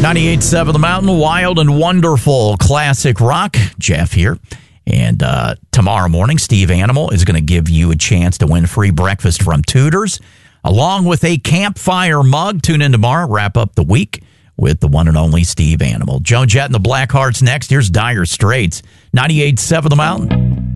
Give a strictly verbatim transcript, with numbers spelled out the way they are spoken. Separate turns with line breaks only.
ninety-eight point seven The Mountain, wild and wonderful classic rock. Jeff here. And uh, tomorrow morning, Steve Animal is going to give you a chance to win free breakfast from Tudor's, along with a campfire mug. Tune in tomorrow, wrap up the week with the one and only Steve Animal. Joan Jett and the Blackhearts next. Here's Dire Straits, ninety-eight point seven The Mountain.